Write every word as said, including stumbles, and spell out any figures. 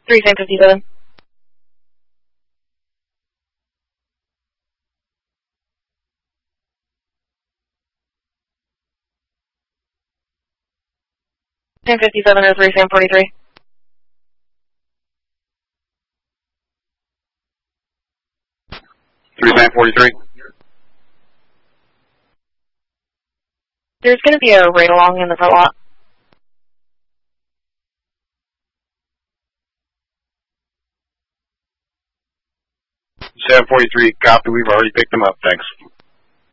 three Sam fifty-seven. Sam fifty-seven oh three, Sam forty-three. three Sam forty-three. There's going to be a raid along in the front lot. Sam forty-three, copy. We've already picked them up. Thanks.